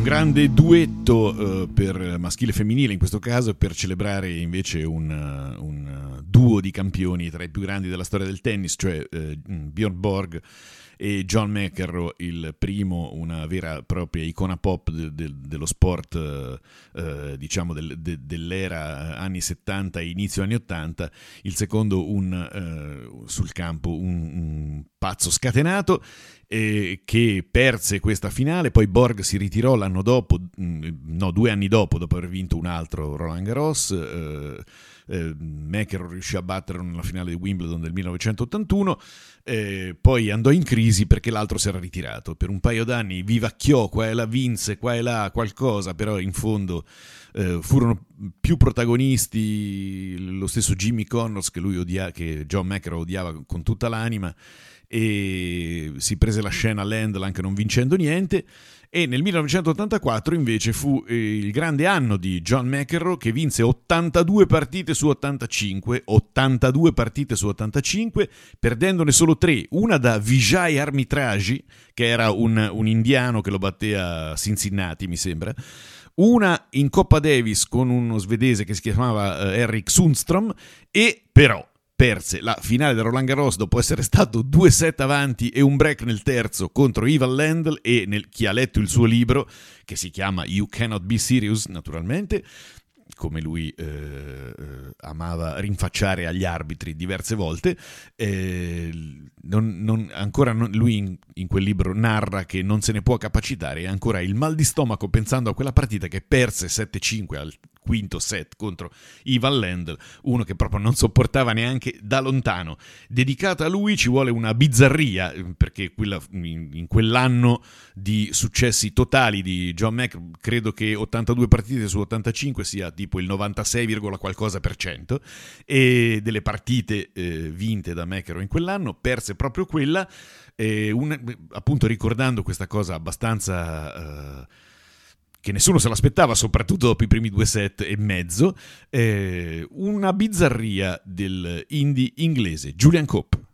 grande duetto per maschile e femminile in questo caso, per celebrare invece un duo di campioni tra i più grandi della storia del tennis, cioè Björn Borg e John McEnroe, il primo una vera e propria icona pop dello sport, diciamo dell'era anni 70 e inizio anni 80, il secondo sul campo un pazzo scatenato che perse questa finale. Poi Borg si ritirò l'anno dopo, 2 anni dopo aver vinto un altro Roland Garros. McEnroe riuscì a batterlo nella finale di Wimbledon del 1981, poi andò in crisi perché l'altro si era ritirato per un paio d'anni, vivacchiò qua e là, vinse qua e là qualcosa, però in fondo furono più protagonisti lo stesso Jimmy Connors che John McEnroe odiava con tutta l'anima, e si prese la scena all'Handle anche non vincendo niente. E nel 1984 invece fu il grande anno di John McEnroe, che vinse 82 partite su 85, perdendone solo 3, una da Vijay Armitage, che era un indiano che lo batté a Cincinnati mi sembra, una in Coppa Davis con uno svedese che si chiamava Henrik Sundström, e però perse la finale del Roland Garros dopo essere stato 2-7 avanti e un break nel terzo contro Ivan Lendl. E chi ha letto il suo libro, che si chiama You Cannot Be Serious, naturalmente, come lui amava rinfacciare agli arbitri diverse volte, lui in quel libro narra che non se ne può capacitare e ancora il mal di stomaco pensando a quella partita che perse 7-5 al quinto set contro Ivan Lendl, uno che proprio non sopportava neanche da lontano. Dedicata a lui ci vuole una bizzarria, perché in quell'anno di successi totali di John McEnroe, credo che 82 partite su 85 sia tipo il 96, qualcosa per cento, e delle partite vinte da McEnroe in quell'anno perse proprio quella, appunto ricordando questa cosa abbastanza che nessuno se l'aspettava, soprattutto dopo i primi 2 set e mezzo, una bizzarria del indie inglese Julian Cope.